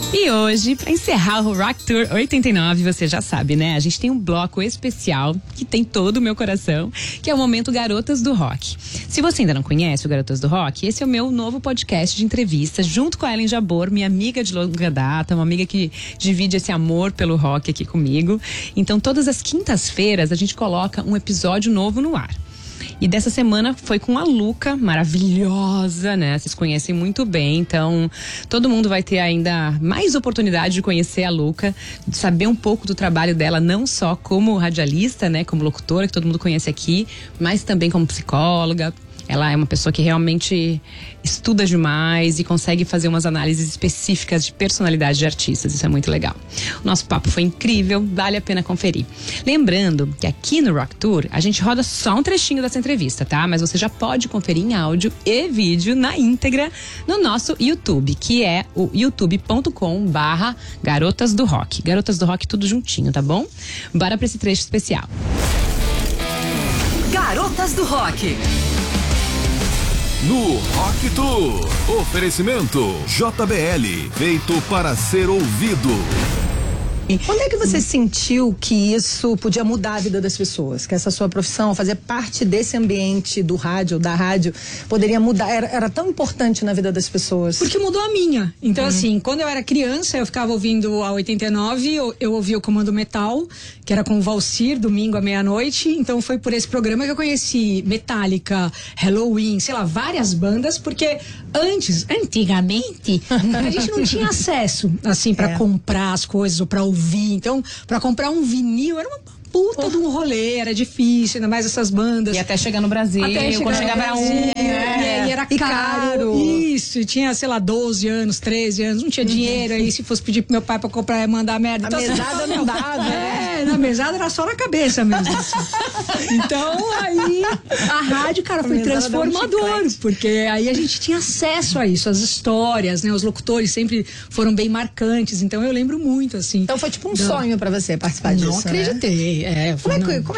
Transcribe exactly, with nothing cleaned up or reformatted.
E hoje, para encerrar o Rock Tour oitenta e nove, você já sabe, né? A gente tem um bloco especial que tem todo o meu coração, que é o momento Garotas do Rock. Se você ainda não conhece o Garotas do Rock, esse é o meu novo podcast de entrevistas, junto com a Ellen Jabor, minha amiga de longa data, uma amiga que divide esse amor pelo rock aqui comigo. Então, todas as quintas-feiras, a gente coloca um episódio novo no ar. E dessa semana foi com a Luca, maravilhosa, né? Vocês conhecem muito bem, então todo mundo vai ter ainda mais oportunidade de conhecer a Luca, de saber um pouco do trabalho dela, não só como radialista, né? Como locutora, que todo mundo conhece aqui, mas também como psicóloga. Ela é uma pessoa que realmente estuda demais e consegue fazer umas análises específicas de personalidade de artistas. Isso é muito legal. O nosso papo foi incrível, vale a pena conferir. Lembrando que aqui no Rock Tour a gente roda só um trechinho dessa entrevista, tá? Mas você já pode conferir em áudio e vídeo na íntegra no nosso YouTube, que é o youtube ponto com barra Garotas do Rock. Garotas do Rock tudo juntinho, tá bom? Bora pra esse trecho especial. Garotas do Rock. No Rock Tour, oferecimento J B L, feito para ser ouvido. Quando é que você sentiu que isso podia mudar a vida das pessoas? Que essa sua profissão, fazer parte desse ambiente do rádio, da rádio, poderia mudar, era, era tão importante na vida das pessoas? Porque mudou a minha. Então, uhum. assim, quando eu era criança, eu ficava ouvindo a oitenta e nove, eu, eu ouvia o Comando Metal, que era com o Valcir, domingo à meia-noite. Então, foi por esse programa que eu conheci Metallica, Halloween, sei lá, várias bandas, porque antes, antigamente, a gente não tinha acesso, assim, pra é. comprar as coisas ou pra ouvir. Então, pra comprar um vinil era uma puta oh. de um rolê, era difícil, ainda mais essas bandas. E até chegar no Brasil, até chegar quando no chegava Brasil, um. É, e era e caro. caro. Isso, e tinha, sei lá, doze anos, treze anos, não tinha uhum. dinheiro. Aí se fosse pedir pro meu pai pra comprar, ia mandar merda. A então, mesada assim, não dava. É, na mesada era só na cabeça mesmo. Assim. Então, aí, a rádio, cara, foi transformador. Um porque aí a gente tinha acesso a isso, as histórias, né? Os locutores sempre foram bem marcantes. Então, eu lembro muito, assim. Então, foi tipo um da... sonho pra você participar não disso, acreditei. Né? É, foi, como, é que, não... como